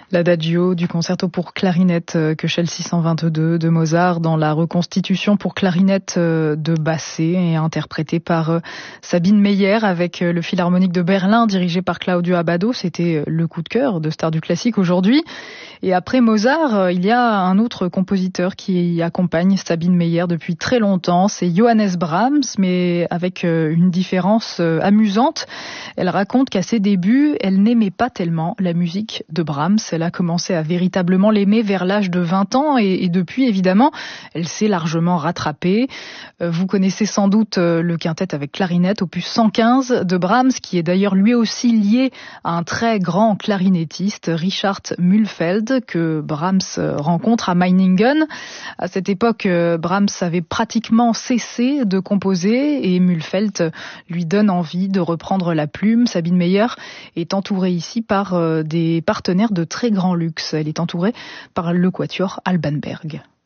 L'Adagio du concerto pour clarinette Köchel 622 de Mozart dans la reconstitution pour clarinette de Basset et interprétée par Sabine Meyer avec le Philharmonique de Berlin dirigé par Claudio Abbado. C'était le coup de cœur de Stars du classique aujourd'hui. Et après Mozart, il y a un autre compositeur qui accompagne Sabine Meyer depuis très longtemps, c'est Johannes Brahms, mais avec une différence amusante. Elle raconte qu'à ses débuts, elle n'aimait pas tellement la musique de Brahms. Elle a commencé à véritablement l'aimer vers l'âge de 20 ans et depuis, évidemment, elle s'est largement rattrapée. Vous connaissez sans doute le quintet avec clarinette, opus 115 de Brahms, qui est d'ailleurs lui aussi lié à un très grand clarinettiste, Richard Mühlfeld, que Brahms rencontre à Meiningen. À cette époque, Brahms avait pratiquement cessé de composer et Mühlfeld lui donne envie de reprendre la plume. Sabine Meyer est entourée ici par des partenaires de très grand luxe. Elle est entourée par le quatuor Alban Berg.